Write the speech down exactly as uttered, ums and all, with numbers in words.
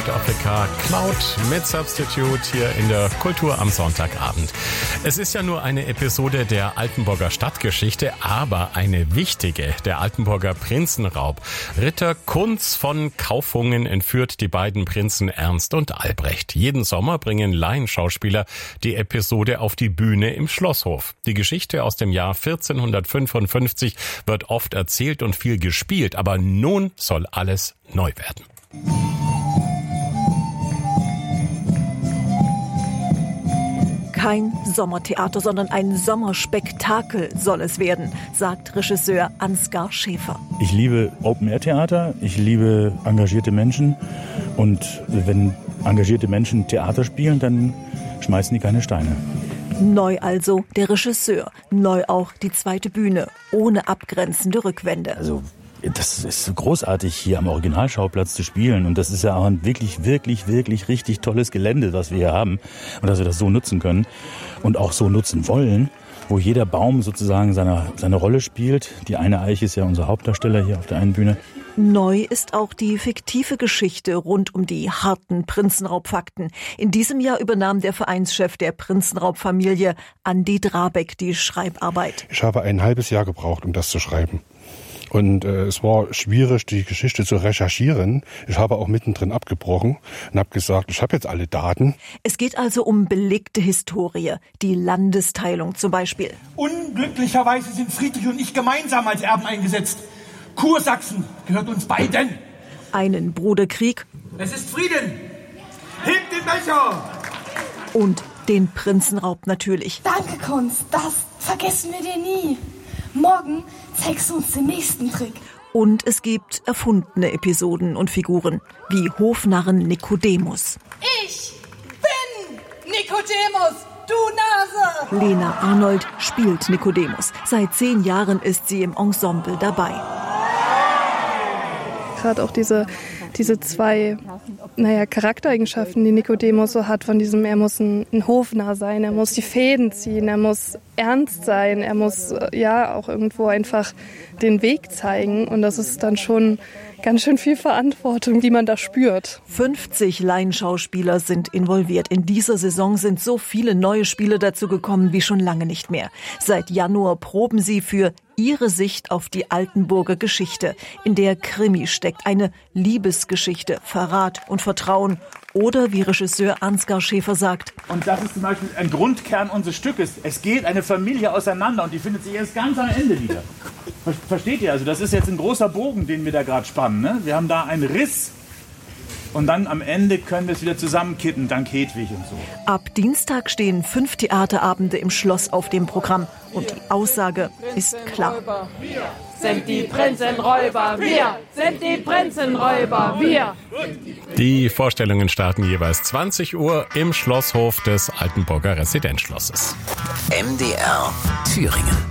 Afrika Cloud mit Substitute hier in der Kultur am Sonntagabend. Es ist ja nur eine Episode der Altenburger Stadtgeschichte, aber eine wichtige, der Altenburger Prinzenraub. Ritter Kunz von Kaufungen entführt die beiden Prinzen Ernst und Albrecht. Jeden Sommer bringen Laienschauspieler die Episode auf die Bühne im Schlosshof. Die Geschichte aus dem Jahr vierzehnhundertfünfundfünfzig wird oft erzählt und viel gespielt, aber nun soll alles neu werden. Kein Sommertheater, sondern ein Sommerspektakel soll es werden, sagt Regisseur Ansgar Schäfer. Ich liebe Open-Air-Theater, ich liebe engagierte Menschen und wenn engagierte Menschen Theater spielen, dann schmeißen die keine Steine. Neu also der Regisseur, neu auch die zweite Bühne, ohne abgrenzende Rückwände. Also das ist großartig, hier am Originalschauplatz zu spielen. Und das ist ja auch ein wirklich, wirklich, wirklich richtig tolles Gelände, was wir hier haben. Und dass wir das so nutzen können und auch so nutzen wollen, wo jeder Baum sozusagen seine, seine Rolle spielt. Die eine Eiche ist ja unser Hauptdarsteller hier auf der einen Bühne. Neu ist auch die fiktive Geschichte rund um die harten Prinzenraubfakten. In diesem Jahr übernahm der Vereinschef der Prinzenraubfamilie, Andi Drabeck, die Schreibarbeit. Ich habe ein halbes Jahr gebraucht, um das zu schreiben. Und äh, es war schwierig, die Geschichte zu recherchieren. Ich habe auch mittendrin abgebrochen und habe gesagt, ich habe jetzt alle Daten. Es geht also um belegte Historie, die Landesteilung zum Beispiel. Unglücklicherweise sind Friedrich und ich gemeinsam als Erben eingesetzt. Kursachsen gehört uns beiden. Einen Bruderkrieg. Es ist Frieden. Hebt den Becher. Und den Prinzenraub natürlich. Danke, Kunz. Das vergessen wir dir nie. Morgen zeigst du uns den nächsten Trick. Und es gibt erfundene Episoden und Figuren, wie Hofnarren Nikodemus. Ich bin Nikodemus, du Nase! Lena Arnold spielt Nikodemus. Seit zehn Jahren ist sie im Ensemble dabei. Gerade auch diese, diese zwei naja, Charaktereigenschaften, die Nikodemus so hat, von diesem, er muss ein, ein Hofnarr sein, er muss die Fäden ziehen, er muss ernst sein, er muss ja auch irgendwo einfach den Weg zeigen. Und das ist dann schon ganz schön viel Verantwortung, die man da spürt. fünfzig Laienschauspieler sind involviert. In dieser Saison sind so viele neue Spiele dazu gekommen wie schon lange nicht mehr. Seit Januar proben sie für ihre Sicht auf die Altenburger Geschichte, in der Krimi steckt, eine Liebesgeschichte, Verrat und Vertrauen. Oder wie Regisseur Ansgar Schäfer sagt. Und das ist zum Beispiel ein Grundkern unseres Stückes. Es geht eine Familie auseinander und die findet sich erst ganz am Ende wieder. Versteht ihr? Also das ist jetzt ein großer Bogen, den wir da gerade spannen. Ne? Wir haben da einen Riss und dann am Ende können wir es wieder zusammenkitten, dank Hedwig und so. Ab Dienstag stehen fünf Theaterabende im Schloss auf dem Programm. Und die Aussage ist klar. Wir sind die Prinzenräuber, wir sind die Prinzenräuber, wir. Die Vorstellungen starten jeweils zwanzig Uhr im Schlosshof des Altenburger Residenzschlosses. M D R Thüringen.